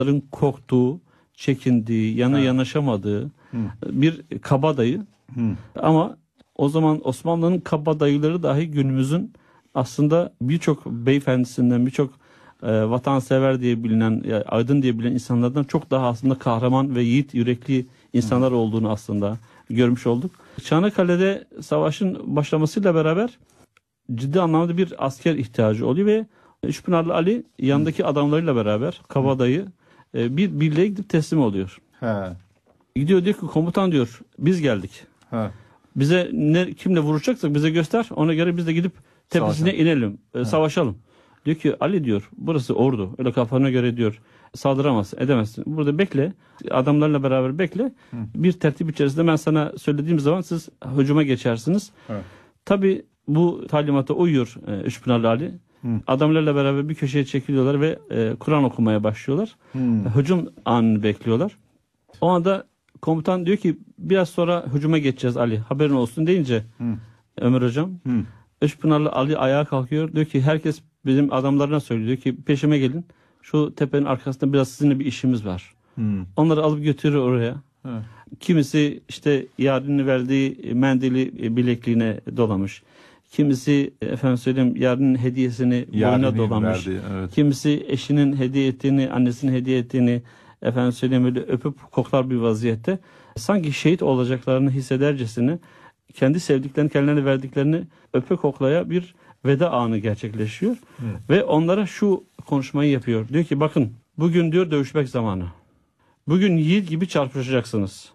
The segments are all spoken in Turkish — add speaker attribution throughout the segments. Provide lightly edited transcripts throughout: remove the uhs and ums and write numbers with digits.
Speaker 1: korktuğu, çekindiği, yanaşamadığı bir kabadayı. Ama o zaman Osmanlı'nın kabadayıları dahi günümüzün aslında birçok beyefendisinden, birçok vatansever diye bilinen, aydın diye bilinen insanlardan çok daha aslında kahraman ve yiğit yürekli insanlar olduğunu aslında görmüş olduk. Çanakkale'de savaşın başlamasıyla beraber ciddi anlamda bir asker ihtiyacı oluyor ve Üçpınarlı Ali yanındaki adamlarıyla beraber kabadayı bir birliğe gidip teslim oluyor.
Speaker 2: He.
Speaker 1: Gidiyor, diyor ki komutan, diyor, biz geldik.
Speaker 2: He.
Speaker 1: Bize kimle vuracaksak bize göster. Ona göre biz de gidip tepesine inelim, savaşalım. Diyor ki Ali, diyor, burası ordu. Öyle kafana göre, diyor, saldıramazsın, edemezsin. Burada bekle. Adamlarla beraber bekle. Bir tertip içerisinde ben sana söylediğim zaman siz hücuma geçersiniz. Tabii bu talimata uyuyor Üçpınarlı Ali. Adamlarla beraber bir köşeye çekiliyorlar ve Kur'an okumaya başlıyorlar. Hücum anını bekliyorlar. O anda komutan diyor ki biraz sonra hücuma geçeceğiz Ali, haberin olsun deyince Ömer Hocam, Üçpınarlı Ali ayağa kalkıyor. Diyor ki herkes bizim adamlarına söylüyor. Diyor ki peşime gelin. Şu tepenin arkasında biraz sizinle bir işimiz var. Onları alıp götürüyor oraya. Kimisi işte yarını verdiği mendili bilekliğine dolamış. Kimisi efendim söyleyeyim yarının hediyesini boynuna dolamış.
Speaker 2: Evet.
Speaker 1: Kimisi eşinin hediye ettiğini, annesinin hediye ettiğini efendim söyleyeyim böyle öpüp koklar bir vaziyette. Sanki şehit olacaklarını hissedercesine kendi sevdiklerini, kendilerine verdiklerini öpe koklaya bir veda anı gerçekleşiyor. Ve onlara şu konuşmayı yapıyor. Diyor ki bakın, bugün, diyor, dövüşmek zamanı. Bugün yiğit gibi çarpışacaksınız.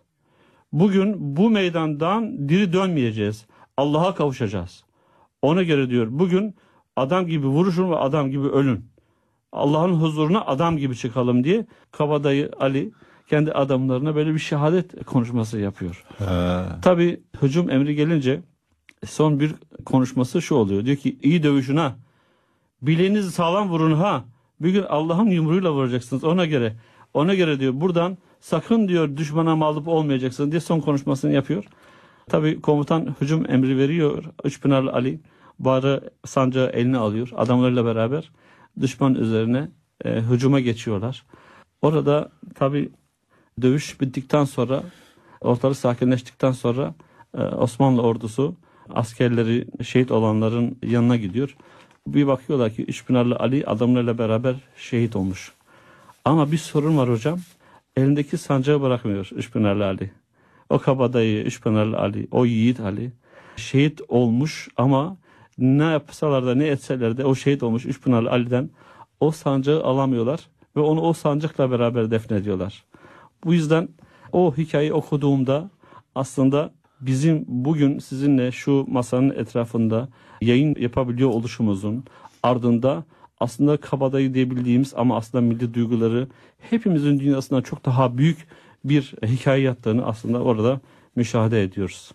Speaker 1: Bugün bu meydandan diri dönmeyeceğiz. Allah'a kavuşacağız. Ona göre, diyor, bugün adam gibi vuruşun ve adam gibi ölün. Allah'ın huzuruna adam gibi çıkalım diye kabadayı Ali kendi adamlarına böyle bir şehadet konuşması yapıyor. Tabii hücum emri gelince son bir konuşması şu oluyor. Diyor ki iyi dövüşün ha. Bileğinizi sağlam vurun ha. Bugün Allah'ın yumruğuyla vuracaksınız ona göre. Ona göre, diyor, buradan sakın, diyor, düşmana mağlup olmayacaksınız diye son konuşmasını yapıyor. Tabii komutan hücum emri veriyor. Üçpınarlı Ali barı, sancağı eline alıyor. Adamlarıyla beraber düşman üzerine hücuma geçiyorlar. Orada tabii dövüş bittikten sonra, ortalık sakinleştikten sonra Osmanlı ordusu askerleri, şehit olanların yanına gidiyor. Bir bakıyorlar ki Üçpınarlı Ali adamlarıyla beraber şehit olmuş. Ama bir sorun var hocam. Elindeki sancağı bırakmıyor Üçpınarlı Ali. O kabadayı Üçpınarlı Ali, o yiğit Ali şehit olmuş ama ne yapsalar da ne etseler de o şehit olmuş Üçpınarlı Ali'den o sancağı alamıyorlar ve onu o sancakla beraber defnediyorlar. Bu yüzden o hikayeyi okuduğumda aslında bizim bugün sizinle şu masanın etrafında yayın yapabiliyor oluşumuzun ardında aslında kabadayı diyebildiğimiz ama aslında milli duyguları hepimizin dünyasından çok daha büyük bir hikaye yattığını aslında orada müşahede ediyoruz.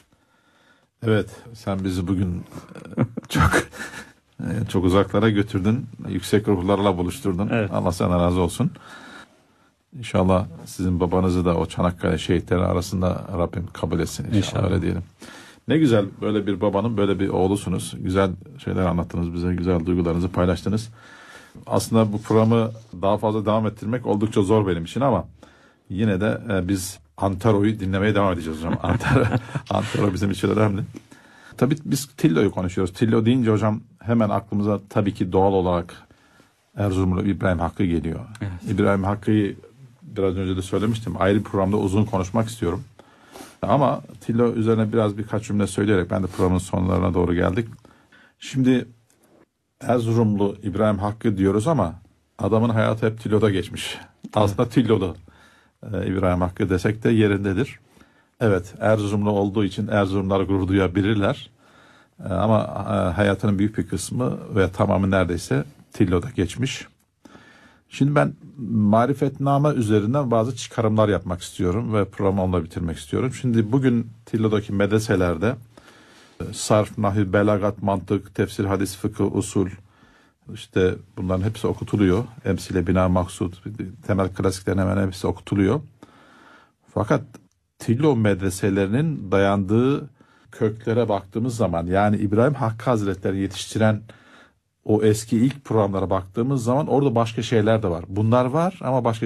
Speaker 2: Evet, sen bizi bugün çok uzaklara götürdün. Yüksek ruhlarla buluşturdun.
Speaker 1: Evet.
Speaker 2: Allah sana razı olsun. İnşallah sizin babanızı da o Çanakkale şehitleri arasında Rabbim kabul etsin. İnşallah. Öyle diyelim. Ne güzel, böyle bir babanın böyle bir oğlusunuz. Güzel şeyler anlattınız bize. Güzel duygularınızı paylaştınız. Aslında bu programı daha fazla devam ettirmek oldukça zor benim için ama yine de biz Antaro'yu dinlemeye devam edeceğiz hocam. Antaro bizim için önemli. Tabii biz Tillo'yu konuşuyoruz. Tillo deyince hocam hemen aklımıza tabii ki doğal olarak Erzurumlu İbrahim Hakkı geliyor. Evet. İbrahim Hakkı'yı biraz önce de söylemiştim. Ayrı bir programda uzun konuşmak istiyorum. Ama Tillo üzerine birkaç cümle söyleyerek ben de programın sonlarına doğru geldik. Şimdi Erzurumlu İbrahim Hakkı diyoruz ama adamın hayatı hep Tillo'da geçmiş. Aslında Tillo'da İbrahim Hakkı desek de yerindedir. Evet, Erzurumlu olduğu için Erzurumlar gurur duyabilirler. Ama hayatının büyük bir kısmı ve tamamı neredeyse Tillo'da geçmiş. Şimdi ben marifetname üzerinden bazı çıkarımlar yapmak istiyorum ve programı onunla bitirmek istiyorum. Şimdi bugün Tillo'daki medreselerde sarf, nahiv, belagat, mantık, tefsir, hadis, fıkıh, usul, işte bunların hepsi okutuluyor. Emsile, bina, maksud, temel klasiklerin hemen hepsi okutuluyor. Fakat Tillo medreselerinin dayandığı köklere baktığımız zaman, yani İbrahim Hakkı Hazretleri yetiştiren o eski ilk programlara baktığımız zaman orada başka şeyler de var. Bunlar var ama başka